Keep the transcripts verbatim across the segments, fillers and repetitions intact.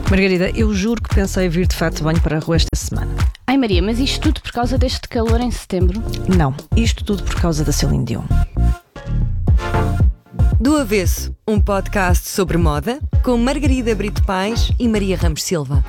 Margarida, eu juro que pensei vir de fato bem para a rua esta semana. Ai Maria, mas isto tudo por causa deste calor em setembro? Não, isto tudo por causa da Céline Dion. Do Avesso, um podcast sobre moda com Margarida Brito Paes e Maria Ramos Silva.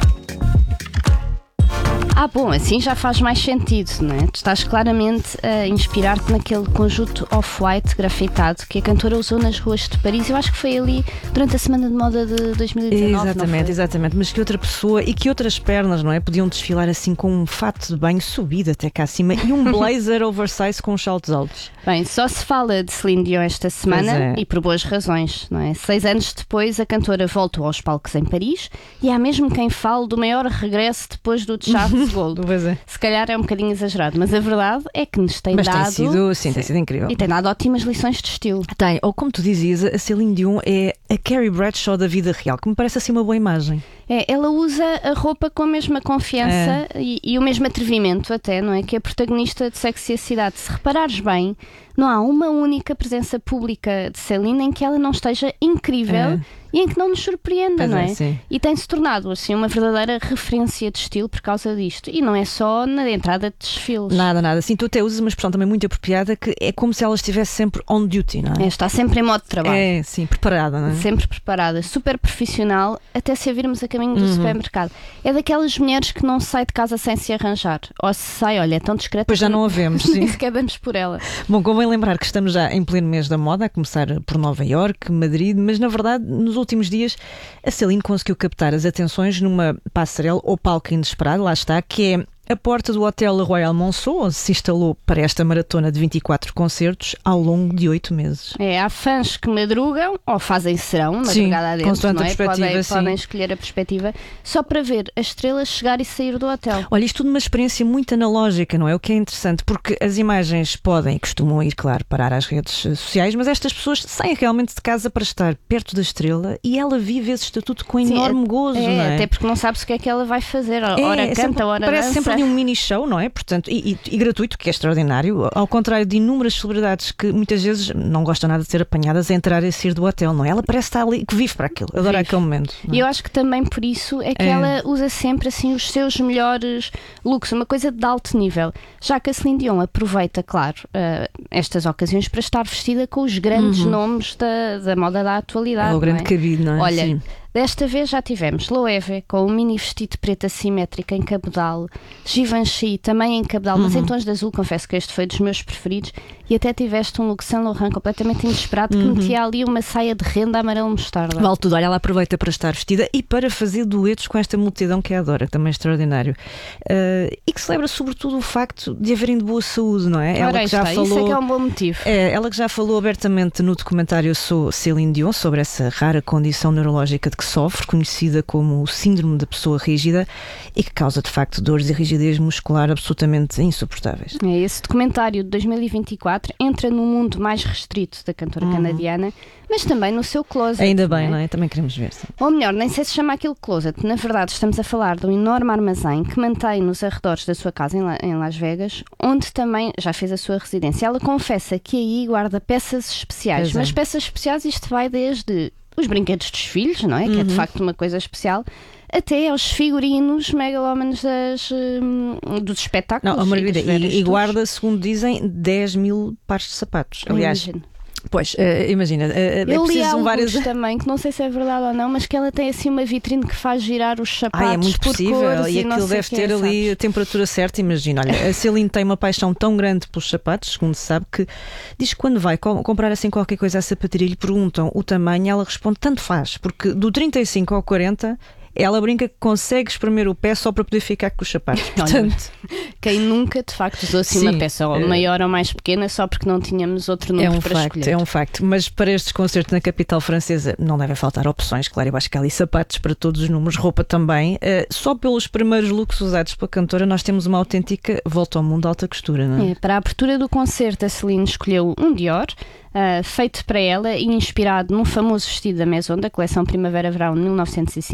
Ah, bom, assim já faz mais sentido, não é? Tu estás claramente a inspirar-te naquele conjunto off-white grafitado que a cantora usou nas ruas de Paris. Eu acho que foi ali durante a Semana de Moda de dois mil e dezanove. Exatamente, exatamente. Mas que outra pessoa e que outras pernas, não é? Podiam desfilar assim com um fato de banho subido até cá acima e um blazer oversize com saltos altos. Bem, só se fala de Céline Dion esta semana é. e por boas razões, não é? Seis anos depois, a cantora voltou aos palcos em Paris e há mesmo quem fale do maior regresso depois do Charles de Gaulle. Pois é. Se calhar é um bocadinho exagerado, mas a verdade é que nos tem Mas dado... tem sido, sim, tem sido incrível. E tem dado ótimas lições de estilo. Tem, ou como tu dizias, a Céline Dion é a Carrie Bradshaw da vida real, que me parece assim uma boa imagem. É, ela usa a roupa com a mesma confiança é. e, e o mesmo atrevimento até, não é? Que a protagonista de Sexy a Cidade. Se reparares bem, não há uma única presença pública de Céline em que ela não esteja incrível é. e em que não nos surpreenda, pois não é? é e tem-se tornado assim uma verdadeira referência de estilo por causa disto. E não é só na entrada de desfiles. Nada, nada. Sim, tu até usas uma expressão também muito apropriada que é como se ela estivesse sempre on duty, não é? é está sempre em modo de trabalho. É, sim, preparada, não é? Sempre preparada, super profissional, até se a virmos a caminho do uhum. supermercado. É daquelas mulheres que não sai de casa sem se arranjar. Ou se sai, olha, é tão discreta. Pois já não a vemos, sim. Nem sequer damos por ela. Bom, convém lembrar que estamos já em pleno mês da moda, a começar por Nova Iorque, Madrid, mas na verdade, nos últimos dias, a Céline conseguiu captar as atenções numa passarela ou palco inesperado, lá está, que é a porta do Hotel Royal Monceau, onde se instalou para esta maratona de vinte e quatro concertos ao longo de oito meses. É, há fãs que madrugam ou fazem serão, madrugada adentro, consoante não é? a perspectiva, podem, sim. podem escolher a perspectiva só para ver as estrelas chegar e sair do hotel. Olha, isto tudo uma experiência muito analógica, não é? O que é interessante, porque as imagens podem e costumam ir, claro, parar às redes sociais, mas estas pessoas saem realmente de casa para estar perto da estrela e ela vive esse estatuto com enorme sim, gozo, é, não é? Até porque não sabe o que é que ela vai fazer. Ora é, canta, sempre, ora parece dança. sempre um mini show, não é? Portanto, e, e, e gratuito, que é extraordinário, ao contrário de inúmeras celebridades que muitas vezes não gostam nada de ser apanhadas a entrar e sair do hotel, não é? Ela parece estar ali, que vive para aquilo, adora aquele momento. E eu acho que também por isso é que é. ela usa sempre assim os seus melhores looks, uma coisa de alto nível, já que a Céline Dion aproveita, claro, uh, estas ocasiões para estar vestida com os grandes uhum. nomes da, da moda da atualidade. É o grande não é? cabido, não é? Olha, sim. Desta vez já tivemos Loewe com um mini vestido preto assimétrico em cabedal, Givenchy também em cabedal, uhum. mas em tons de azul, confesso que este foi dos meus preferidos, e até tiveste um look Saint Laurent completamente inesperado que uhum. metia ali uma saia de renda amarelo mostarda. Vale tudo, olha, ela aproveita para estar vestida e para fazer duetos com esta multidão que a adora, que também é extraordinário. Uh, e que celebra sobretudo o facto de haverem de boa saúde, não é? Ela que já está, falou, isso é que é um bom motivo. É, ela que já falou abertamente no documentário Sou Céline Dion sobre essa rara condição neurológica de que sofre, conhecida como o síndrome da pessoa rígida e que causa de facto dores e rigidez muscular absolutamente insuportáveis. É, esse documentário de dois mil e vinte e quatro entra no mundo mais restrito da cantora uhum. canadiana, mas também no seu closet. Ainda bem, não é? não é? Também queremos ver. Sim. Ou melhor, nem sei se chama aquilo closet. Na verdade, estamos a falar de um enorme armazém que mantém nos arredores da sua casa em, La- em Las Vegas, onde também já fez a sua residência. Ela confessa que aí guarda peças especiais, pois mas é. peças especiais isto vai desde os brinquedos dos filhos, não é? Uhum. Que é de facto uma coisa especial, até aos figurinos megalómanos das, hum, dos espetáculos. Não, Margarida, e, e, e guarda, segundo dizem, dez mil pares de sapatos. Aliás, imagino. Pois, uh, imagina, uh, é eu li preciso várias... também, que não sei se é verdade ou não, mas que ela tem assim uma vitrine que faz girar os sapatos. Ah, é muito por possível, cores e e aquilo deve ter é, ali sabes? a temperatura certa. Imagina, olha, a Céline tem uma paixão tão grande pelos sapatos, segundo se sabe, que diz que quando vai co- comprar assim qualquer coisa à sapataria e lhe perguntam o tamanho, ela responde, tanto faz, porque do trinta e cinco ao quarenta... ela brinca que consegue espremer o pé só para poder ficar com os sapatos. Portanto, quem nunca, de facto, usou assim sim, uma peça ou maior ou mais pequena só porque não tínhamos outro número é um para facto, escolher. é um facto. Mas para estes concertos na capital francesa não devem faltar opções. Claro, eu acho que há ali sapatos para todos os números, roupa também. Uh, só pelos primeiros looks usados pela cantora nós temos uma autêntica volta ao mundo de alta costura, não é? É, para a abertura do concerto, a Céline escolheu um Dior, Uh, feito para ela e inspirado num famoso vestido da Maison, da coleção Primavera-Verão de mil novecentos e cinquenta,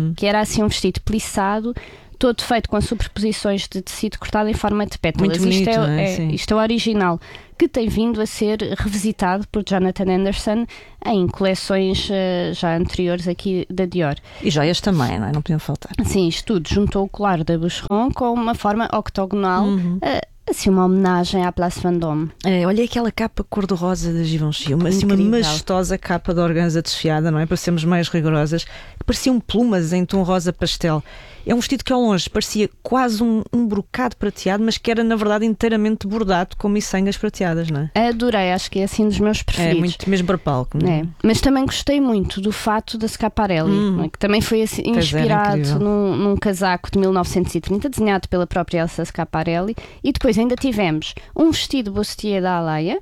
Uhum. Que era assim um vestido plissado, todo feito com superposições de tecido cortado em forma de pétalas. Muito bonito, isto, é, não é? é, Sim. isto é o original, que tem vindo a ser revisitado por Jonathan Anderson em coleções uh, já anteriores aqui da Dior. E joias também, não é? Não podiam faltar. Sim, isto tudo juntou o colar da Boucheron com uma forma octogonal, Uhum. uh, assim uma homenagem à Place Vendôme. É, olha aquela capa cor-de-rosa da Givenchy, uma, assim, uma Incrível. majestosa capa de organza desfiada, não é? Para sermos mais rigorosas, que pareciam plumas em tom rosa pastel. É um vestido que ao longe parecia quase um, um brocado prateado, mas que era na verdade inteiramente bordado com miçangas prateadas, não é? Adorei, acho que é assim dos meus É preferidos. muito mesmo para palco, não é? É, mas também gostei muito do fato da Schiaparelli, Hum. não é? Que também foi assim, Pois era, inspirado incrível. num, num casaco de mil novecentos e trinta, desenhado pela própria Elsa Schiaparelli, e depois ainda tivemos um vestido bustier da Alaia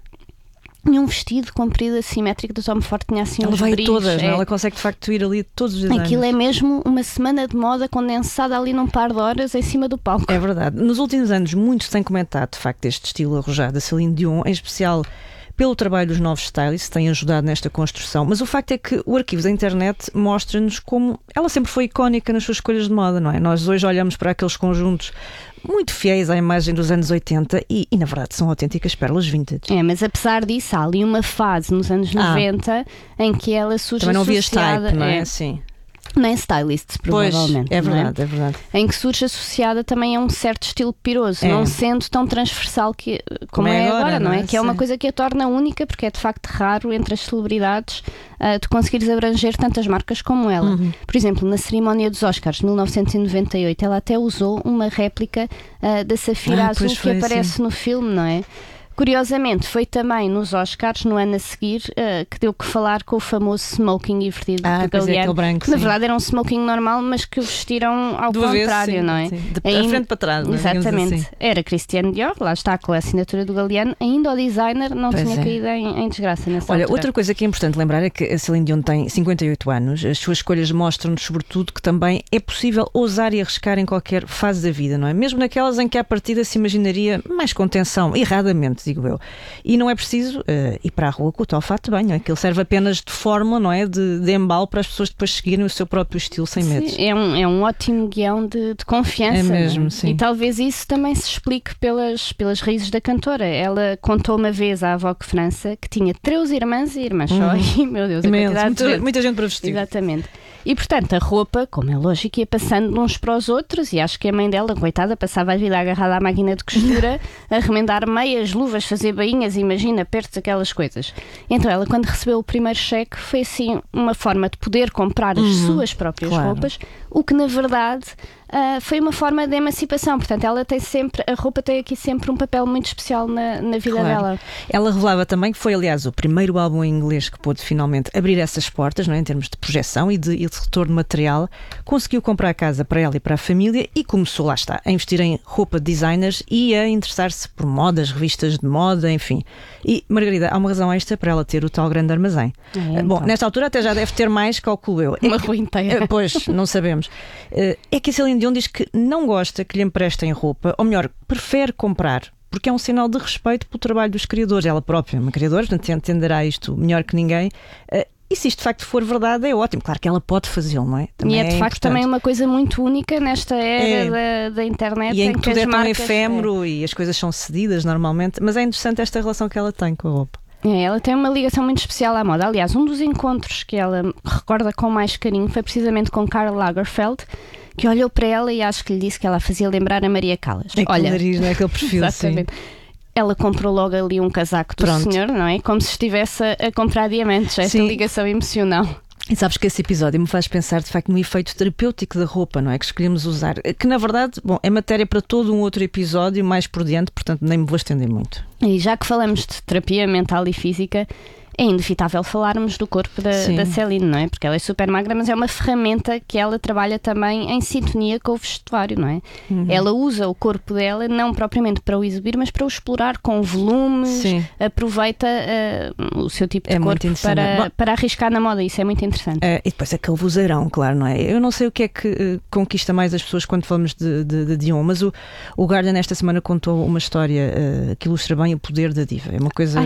e um vestido comprido assimétrico do Tom Ford, tinha assim Ela uns vai a brilhos. todas, não é? É. Ela consegue de facto ir ali a todos os designs. Aquilo é mesmo uma semana de moda condensada ali num par de horas em cima do palco. É verdade. Nos últimos anos, muito se tem comentado, de facto, este estilo arrojado da Céline Dion, em especial pelo trabalho dos novos stylists, que têm ajudado nesta construção. Mas o facto é que o arquivo da internet mostra-nos como ela sempre foi icónica nas suas escolhas de moda, não é? Nós hoje olhamos para aqueles conjuntos muito fiéis à imagem dos anos oitenta e, e na verdade, são autênticas pérolas vintage. É, mas apesar disso, há ali uma fase nos anos Ah. noventa em que ela surge Também não havias associada... type, não é? é, Sim. nem stylists, Pois, provavelmente. é não verdade, é verdade. Em que surge associada também a um certo estilo piroso, É. não sendo tão transversal que, como, Como é é agora, agora, não é? não é? Que é uma Sim. coisa que a torna única, porque é de facto raro entre as celebridades uh, tu conseguires abranger tantas marcas como ela. Uhum. Por exemplo, na cerimónia dos Oscars de mil novecentos e noventa e oito, ela até usou uma réplica uh, da Safira Ah, Azul pois que foi, aparece sim. no filme, não é? Curiosamente, foi também nos Oscars, no ano a seguir, uh, que deu que falar com o famoso smoking invertido Ah, de pois é, Galliano, aquele branco, que na sim. verdade era um smoking normal, mas que o vestiram ao Do avesso, contrário, sim, não é? sim. De Ainda- frente para trás, não é? Digamos Exatamente. assim. Era Christian Dior, lá está com a assinatura do Galliano, ainda o designer não Pois tinha é. caído em, em desgraça nessa Olha, altura. outra coisa que é importante lembrar é que a Céline Dion tem cinquenta e oito anos. As suas escolhas mostram-nos, sobretudo, que também é possível ousar e arriscar em qualquer fase da vida, não é? Mesmo naquelas em que à partida se imaginaria mais contenção, erradamente, digo eu. E não é preciso uh, ir para a rua com o tal fato de banho, é que ele serve apenas de fórmula, não é? De, de embalo para as pessoas depois seguirem o seu próprio estilo sem medos. Sim, é, um, é um ótimo guião de, de confiança. É mesmo, não é? sim. E talvez isso também se explique pelas, pelas raízes da cantora. Ela contou uma vez à Vogue França que tinha três irmãs e irmãs só. Uhum. E, meu Deus, a Imenso. quantidade de Muita, gente. muita gente para vestir. Exatamente. E portanto a roupa, como é lógico, ia passando de uns para os outros, e acho que a mãe dela, coitada, passava a vida agarrada à máquina de costura, a remendar meias, luvas, fazer bainhas, imagina, perto daquelas coisas. Então ela, quando recebeu o primeiro cheque, foi assim uma forma de poder comprar as Uhum, suas próprias claro. roupas, o que na verdade uh, foi uma forma de emancipação. Portanto, ela tem sempre, a roupa tem aqui sempre um papel muito especial na, na vida Claro. dela. Ela revelava também que foi, aliás, o primeiro álbum em inglês que pôde finalmente abrir essas portas, não é? Em termos de projeção e de, e de retorno material. Conseguiu comprar a casa para ela e para a família e começou, lá está, a investir em roupa de designers e a interessar-se por modas, revistas de moda, enfim. E, Margarida, há uma razão extra para ela ter o tal grande armazém. É, Uh, então. Bom, nesta altura até já deve ter mais, calculo eu. É Uma que- rua inteira. Uh, Pois, não sabemos. Uh, É que a Céline Dion diz que não gosta que lhe emprestem roupa, ou melhor, prefere comprar, porque é um sinal de respeito pelo trabalho dos criadores. Ela própria é uma criadora, portanto entenderá isto melhor que ninguém. Uh, E se isto de facto for verdade, é ótimo. Claro que ela pode fazê-lo, não é? Também E é de facto importante. também uma coisa muito única nesta era É. da, da internet, E em em que que tudo as é tão marcas, efêmero e as coisas são cedidas normalmente, mas é interessante esta relação que ela tem com a roupa. É, ela tem uma ligação muito especial à moda. Aliás, um dos encontros que ela recorda com mais carinho foi precisamente com Karl Lagerfeld, que olhou para ela e acho que lhe disse que ela fazia lembrar a Maria Callas. Aquele Olha, nariz, não é? Aquele perfil, sim. exatamente. Ela comprou logo ali um casaco do Pronto. senhor, não é? Como se estivesse a, a comprar diamantes, esta Sim. ligação emocional. E sabes que esse episódio me faz pensar de facto no efeito terapêutico da roupa, não é? Que escolhemos usar, que na verdade, bom, é matéria para todo um outro episódio mais por diante, portanto nem me vou estender muito. E já que falamos de terapia mental e física, é inevitável falarmos do corpo da, Sim. da Céline, não é? Porque ela é super magra, mas é uma ferramenta que ela trabalha também em sintonia com o vestuário, não é? Uhum. Ela usa o corpo dela não propriamente para o exibir, mas para o explorar com volumes, Sim. aproveita uh, o seu tipo de É muito corpo interessante. para, Bom, para arriscar na moda, isso é muito interessante. Uh, e depois aquele vozeirão, claro, não é? Eu não sei o que é que uh, conquista mais as pessoas quando falamos de, de, de Dion, mas o, o Guardian esta semana contou uma história uh, que ilustra bem o poder da diva. É uma coisa... Ai.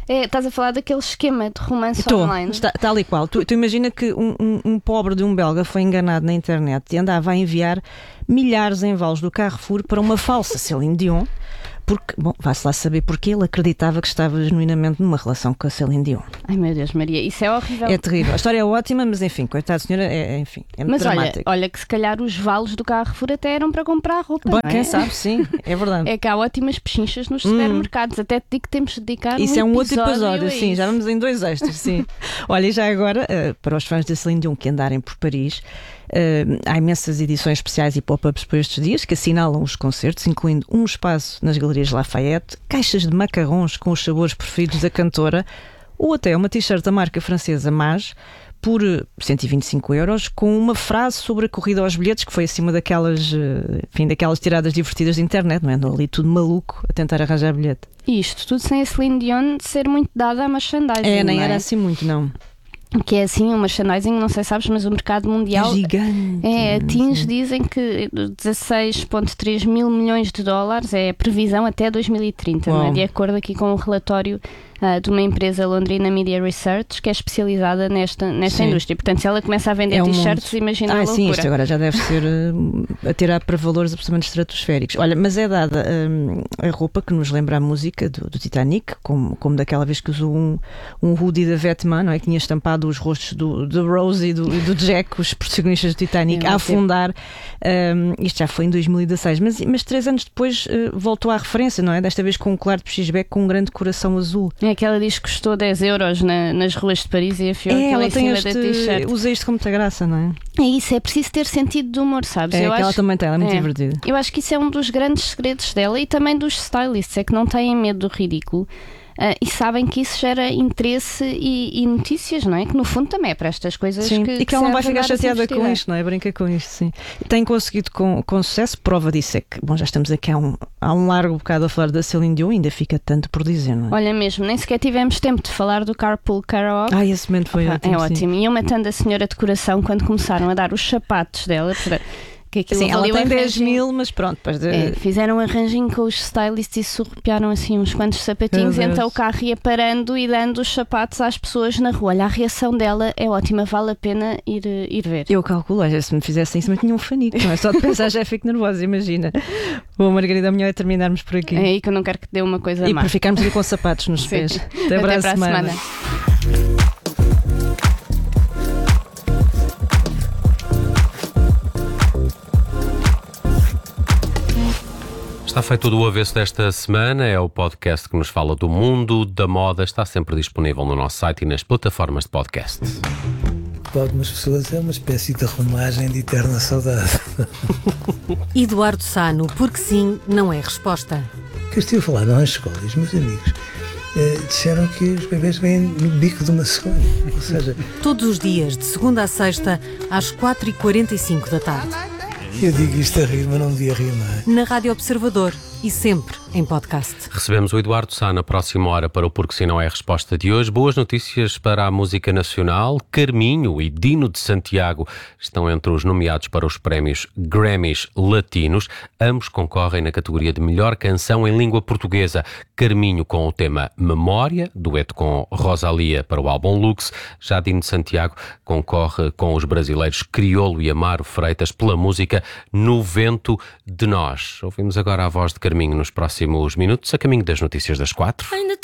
É, estás a falar daquele esquema de romance Tô, online. está, tal e qual. Tu, tu imagina que um, um, um pobre de um belga foi enganado na internet e andava a enviar milhares em vales do Carrefour para uma falsa Céline Dion, porque, bom, vai-se lá saber porque ele acreditava que estava genuinamente numa relação com a Céline Dion. Ai meu Deus, Maria, isso é horrível. É terrível. A história é ótima, mas enfim, coitada senhora, é, é, enfim, é muito Mas olha, dramático. olha que se calhar os vales do Carrefour até eram para comprar roupa. Bom, não é? quem sabe, sim, é verdade. É que há ótimas pechinchas nos supermercados. Até te digo que temos de dedicar Isso um é um outro episódio episódio, a sim, isso. já vamos em dois extras, sim. Olha, e já agora, uh, para os fãs da Céline Dion que andarem por Paris, uh, há imensas edições especiais e pop-ups por estes dias que assinalam os concertos, incluindo um espaço nas galerias Lafayette, caixas de macarrons com os sabores preferidos da cantora, ou até uma t-shirt da marca francesa Mage, por cento e vinte e cinco euros, com uma frase sobre a corrida aos bilhetes, que foi acima daquelas, enfim, daquelas tiradas divertidas de internet, não é? Andou ali tudo maluco a tentar arranjar bilhete. E isto tudo sem a Celine Dion ser muito dada à merchandising. É, nem não é? era assim muito, não. Que é assim, o merchandising, não sei se sabes, mas o mercado mundial É gigante. é, atinge, dizem que dezasseis vírgula três mil milhões de dólares é a previsão até dois mil e trinta, não é? De acordo aqui com o relatório uh, de uma empresa londrina, Media Research, que é especializada nesta, nesta indústria. Portanto, se ela começa a vender é um t-shirts, imagina ah, a loucura. Sim, isto agora já deve ser uh, a tirar para valores absolutamente estratosféricos. Olha, mas é dada um, a roupa que nos lembra a música do, do Titanic, como, como daquela vez que usou um, um hoodie da Vetements, não é? Que tinha estampado os rostos do, do Rose e do, e do Jack, os protagonistas do Titanic, a afundar. Um, isto já foi em dois mil e dezasseis, mas, mas três anos depois uh, voltou à referência, não é? Desta vez com um colar de pechesbeck com um grande coração azul. É que ela diz que custou dez euros na, nas ruas de Paris e afiou é, aquela ela em tem cima este, da t-shirt. usa isto com muita graça, não é? É isso, é preciso ter sentido de humor, sabes? É, eu que acho, ela também tem, ela é muito é, divertida. Eu acho que isso é um dos grandes segredos dela e também dos stylists, é que não têm medo do ridículo. Uh, e sabem que isso gera interesse e, e notícias, não é? Que no fundo também é para estas coisas sim. que E que, que ela não vai serve ficar andar chateada assim com vestida. isto, não é? Brinca com isto, sim. Tem conseguido com, com sucesso, prova disso é que, bom, já estamos aqui há um, há um largo bocado a falar da Céline Dion, ainda fica tanto por dizer, não é? Olha mesmo, nem sequer tivemos tempo de falar do Carpool Karaoke. Ah, esse momento foi Opa, ótimo. É sim. ótimo. E eu matando a senhora de coração quando começaram a dar os sapatos dela para... Que Sim, ela ali tem um dez arranjinho. mil, mas pronto. Depois de... É, fizeram um arranjinho com os stylists e surrupiaram assim uns quantos sapatinhos, Meu Deus. então o carro ia parando e dando os sapatos às pessoas na rua. Olha, a reação dela é ótima, vale a pena ir, ir ver. Eu calculo, olha, se me fizessem isso, mas tinha um fanico, não é? Só de pensar já fico nervosa, imagina. Bom, Margarida, melhor é terminarmos por aqui. É aí que eu não quero que te dê uma coisa E má. para ficarmos ali com sapatos nos Sim. pés. Até, Até para a para a semana. semana. Está feito do avesso desta semana, é o podcast que nos fala do mundo da moda, está sempre disponível no nosso site e nas plataformas de podcast. Para algumas pessoas é uma espécie de romagem de eterna saudade. Eduardo Sano, porque sim, não é resposta. Que eu estive a falar nas escolas, meus amigos eh, disseram que os bebês vêm no bico de uma cegonha. Ou seja, Todos os dias, de segunda a sexta, às quatro e quarenta e cinco da tarde. eu digo isto a rir, mas não devia rir, não é? Na Rádio Observador e sempre em podcast. Recebemos o Eduardo Sá na próxima hora para o Porque Se Não É a Resposta de hoje. Boas notícias para a música nacional. Carminho e Dino de Santiago estão entre os nomeados para os prémios Grammys Latinos. Ambos concorrem na categoria de melhor canção em língua portuguesa. Carminho com o tema Memória, dueto com Rosalia para o álbum Lux. Já Dino de Santiago concorre com os brasileiros Criolo e Amaro Freitas pela música No Vento de Nós. Ouvimos agora a voz de Carminho nos próximos minutos, a caminho das notícias das quatro.